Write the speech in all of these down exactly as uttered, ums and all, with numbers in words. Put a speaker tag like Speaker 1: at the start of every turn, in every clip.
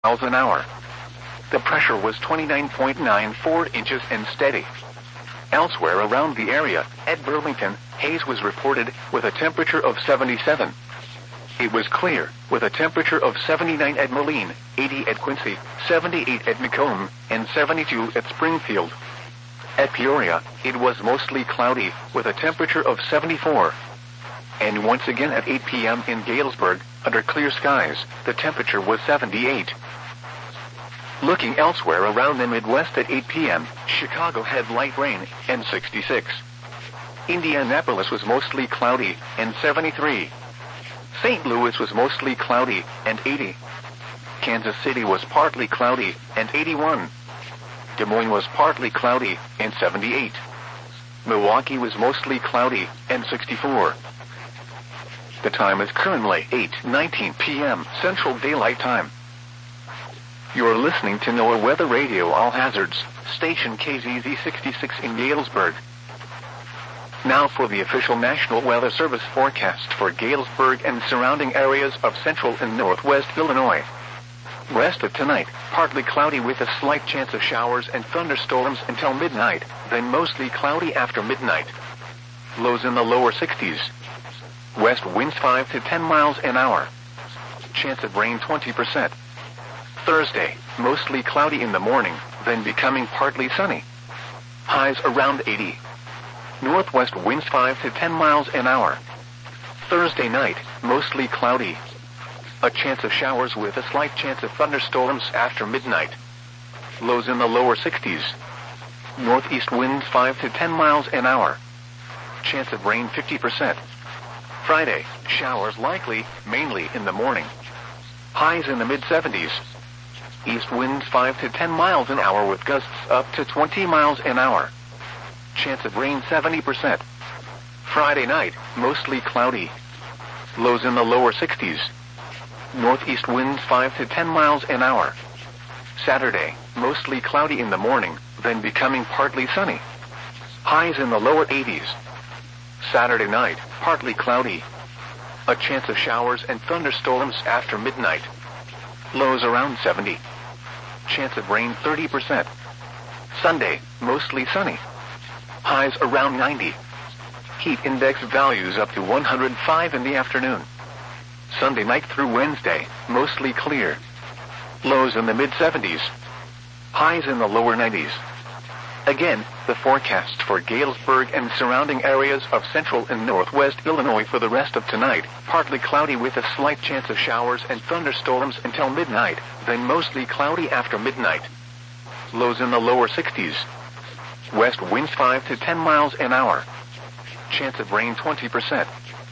Speaker 1: miles an hour. The pressure was twenty-nine point nine four inches and steady. Elsewhere around the area, at Burlington, haze was reported with a temperature of seventy-seven. It was clear, with a temperature of seventy-nine at Moline, eighty at Quincy, seventy-eight at Macomb, and seventy-two at Springfield. At Peoria, it was mostly cloudy, with a temperature of seventy-four. And once again at eight p.m. in Galesburg, under clear skies, the temperature was seventy-eight. Looking elsewhere around the Midwest at eight p.m., Chicago had light rain, and sixty-six. Indianapolis was mostly cloudy, and seventy-three. Saint Louis was mostly cloudy, and eighty. Kansas City was partly cloudy, and eighty-one. Des Moines was partly cloudy, and seventy-eight. Milwaukee was mostly cloudy, and sixty-four. The time is currently eight nineteen p.m. Central Daylight Time. You're listening to NOAA Weather Radio All Hazards, station K Z Z sixty-six in Galesburg. Now for the official National Weather Service forecast for Galesburg and surrounding areas of central and northwest Illinois. Rest of tonight, partly cloudy with a slight chance of showers and thunderstorms until midnight, then mostly cloudy after midnight. Lows in the lower sixties. West winds five to ten miles an hour. Chance of rain twenty percent. Thursday, mostly cloudy in the morning, then becoming partly sunny. Highs around eighty. Northwest winds five to ten miles an hour. Thursday night, mostly cloudy. A chance of showers with a slight chance of thunderstorms after midnight. Lows in the lower sixties. Northeast winds five to ten miles an hour. Chance of rain fifty percent. Friday, showers likely, mainly in the morning. Highs in the mid seventies. East winds five to ten miles an hour with gusts up to twenty miles an hour. Chance of rain seventy percent. Friday night, mostly cloudy. Lows in the lower sixties. Northeast winds five to ten miles an hour. Saturday, mostly cloudy in the morning, then becoming partly sunny. Highs in the lower eighties. Saturday night, partly cloudy. A chance of showers and thunderstorms after midnight. Lows around seventy. Chance of rain thirty percent. Sunday, mostly sunny. Highs around ninety. Heat index values up to one hundred five in the afternoon. Sunday night through Wednesday, mostly clear. Lows in the mid seventies. Highs in the lower nineties. Again, the forecast for Galesburg and surrounding areas of central and northwest Illinois for the rest of tonight, partly cloudy with a slight chance of showers and thunderstorms until midnight, then mostly cloudy after midnight. Lows in the lower sixties. West winds five to ten miles an hour. Chance of rain twenty percent.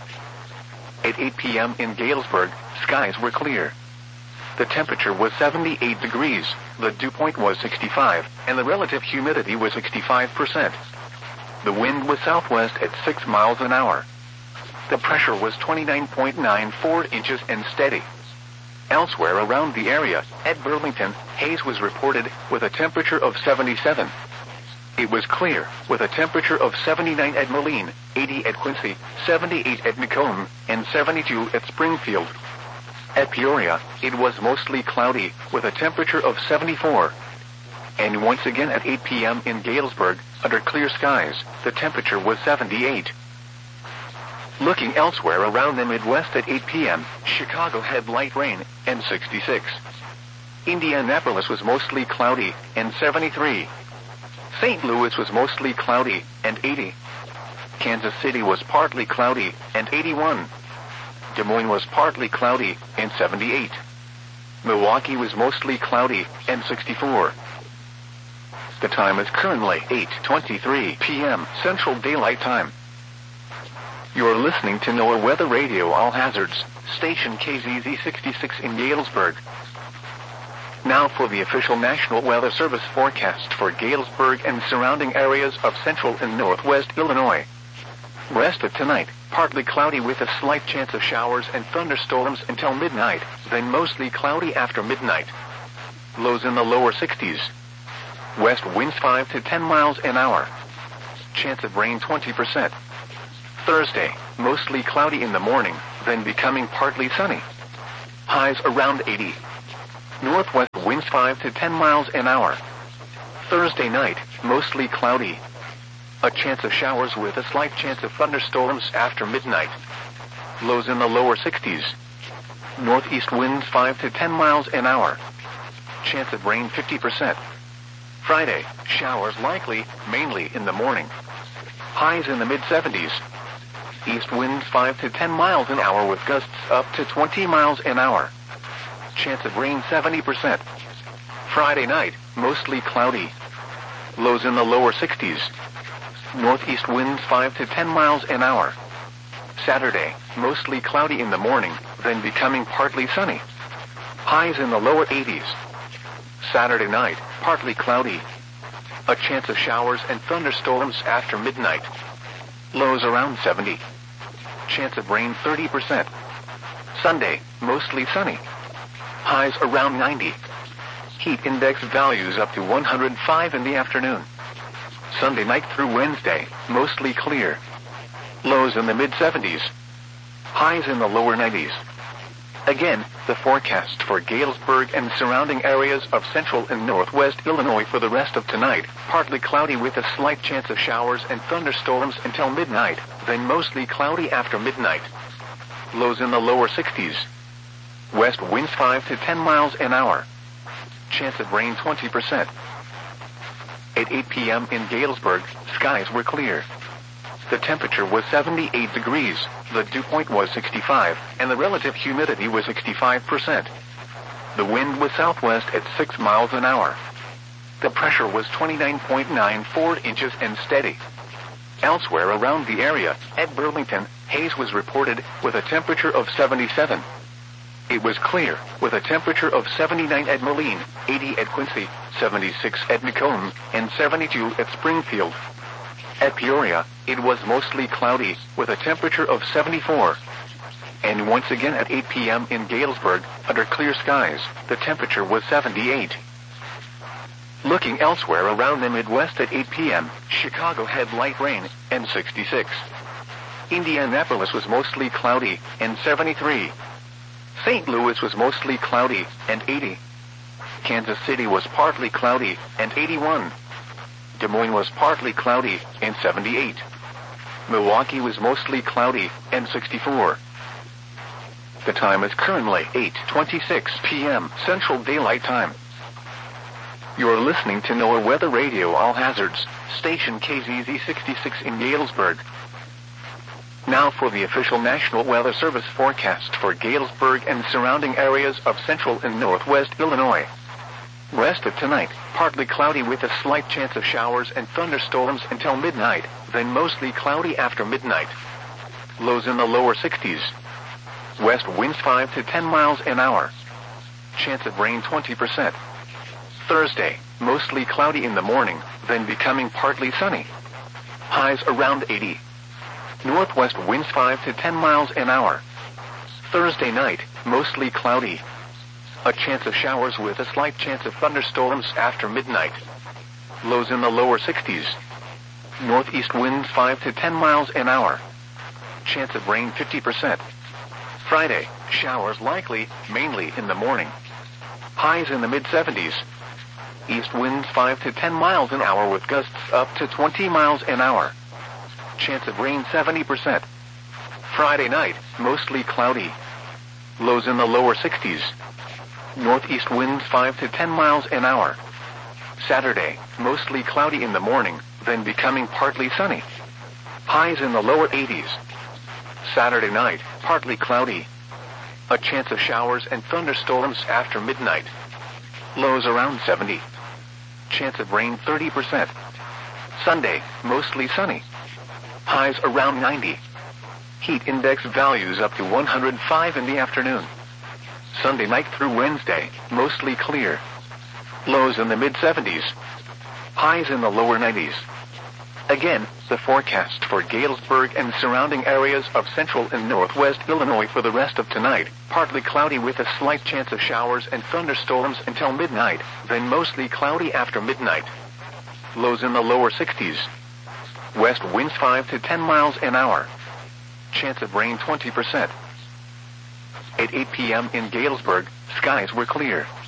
Speaker 1: At eight p.m. in Galesburg, skies were clear. The temperature was seventy-eight degrees, the dew point was sixty-five, and the relative humidity was sixty-five percent. The wind was southwest at six miles an hour. The pressure was twenty-nine point nine four inches and steady. Elsewhere around the area, at Burlington, haze was reported with a temperature of seventy-seven. It was clear, with a temperature of seventy-nine at Moline, eighty at Quincy, seventy-eight at Macomb, and seventy-two at Springfield. At Peoria, it was mostly cloudy, with a temperature of seventy-four. And once again at eight p.m. in Galesburg, under clear skies, the temperature was seventy-eight. Looking elsewhere around the Midwest at eight p.m., Chicago had light rain, and sixty-six. Indianapolis was mostly cloudy, and seventy-three. Saint Louis was mostly cloudy, and eighty. Kansas City was partly cloudy, and eighty-one. Des Moines was partly cloudy, and seventy-eight. Milwaukee was mostly cloudy, and sixty-four. The time is currently eight twenty-three p.m. Central Daylight Time. You're listening to NOAA Weather Radio All Hazards, station K Z Z sixty-six in Galesburg. Now for the official National Weather Service forecast for Galesburg and surrounding areas of central and northwest Illinois. Rest of tonight, partly cloudy with a slight chance of showers and thunderstorms until midnight, then mostly cloudy after midnight. Lows in the lower sixties. West winds five to ten miles an hour. Chance of rain twenty percent. Thursday, mostly cloudy in the morning, then becoming partly sunny. Highs around eighty. Northwest winds five to ten miles an hour. Thursday night, mostly cloudy. A chance of showers with a slight chance of thunderstorms after midnight. Lows in the lower sixties. Northeast winds five to ten miles an hour. Chance of rain fifty percent. Friday, showers likely, mainly in the morning. Highs in the mid seventies. East winds five to ten miles an hour with gusts up to twenty miles an hour. Chance of rain seventy percent. Friday night, mostly cloudy. Lows in the lower sixties. Northeast winds five to ten miles an hour. Saturday, mostly cloudy in the morning, then becoming partly sunny. Highs in the lower eighties. Saturday night, partly cloudy. A chance of showers and thunderstorms after midnight. Lows around seventy. Chance of rain thirty percent. Sunday, mostly sunny. Highs around ninety. Heat index values up to one hundred five in the afternoon. Sunday night through Wednesday, mostly clear. Lows in the mid seventies. Highs in the lower nineties. Again, the forecast for Galesburg and surrounding areas of central and northwest Illinois for the rest of tonight. Partly cloudy with a slight chance of showers and thunderstorms until midnight, then mostly cloudy after midnight. Lows in the lower sixties. West winds five to ten miles an hour. Chance of rain twenty percent. At eight p.m. in Galesburg, skies were clear. The temperature was seventy-eight degrees, the dew point was sixty-five, and the relative humidity was sixty-five percent. The wind was southwest at six miles an hour. The pressure was twenty-nine point nine four inches and steady. Elsewhere around the area, at Burlington, haze was reported with a temperature of seventy-seven. It was clear, with a temperature of seventy-nine at Moline, eighty at Quincy, seventy-six at Macomb, and seventy-two at Springfield. At Peoria, it was mostly cloudy, with a temperature of seventy-four. And once again at eight p.m. in Galesburg, under clear skies, the temperature was seventy-eight. Looking elsewhere around the Midwest at eight p.m., Chicago had light rain, and sixty-six. Indianapolis was mostly cloudy, and seventy-three. Saint Louis was mostly cloudy, and eighty. Kansas City was partly cloudy, and eighty-one. Des Moines was partly cloudy, and seventy-eight. Milwaukee was mostly cloudy, and sixty-four. The time is currently eight twenty-six p.m. Central Daylight Time. You're listening to NOAA Weather Radio All Hazards, station K Z Z sixty-six in Galesburg. Now for the official National Weather Service forecast for Galesburg and surrounding areas of central and northwest Illinois. Rest of tonight, partly cloudy with a slight chance of showers and thunderstorms until midnight, then mostly cloudy after midnight. Lows in the lower sixties. West winds five to ten miles an hour. Chance of rain twenty percent. Thursday, mostly cloudy in the morning, then becoming partly sunny. Highs around eighty. Northwest winds five to ten miles an hour. Thursday night, mostly cloudy. A chance of showers with a slight chance of thunderstorms after midnight. Lows in the lower sixties. Northeast winds five to ten miles an hour. Chance of rain fifty percent. Friday, showers likely, mainly in the morning. Highs in the mid seventies. East winds five to ten miles an hour with gusts up to twenty miles an hour. Chance of rain seventy percent. Friday night, mostly cloudy. Lows in the lower sixties. Northeast winds five to ten miles an hour. Saturday, mostly cloudy in the morning, then becoming partly sunny. Highs in the lower eighties. Saturday night, partly cloudy. A chance of showers and thunderstorms after midnight. Lows around seventy. Chance of rain thirty percent. Sunday, mostly sunny. Highs around ninety. Heat index values up to one hundred five in the afternoon. Sunday night through Wednesday, mostly clear. Lows in the mid seventies. Highs in the lower nineties. Again, the forecast for Galesburg and surrounding areas of central and northwest Illinois for the rest of tonight. Partly cloudy with a slight chance of showers and thunderstorms until midnight, then mostly cloudy after midnight. Lows in the lower sixties. West winds five to ten miles an hour. Chance of rain twenty percent. At eight p.m. in Galesburg, skies were clear.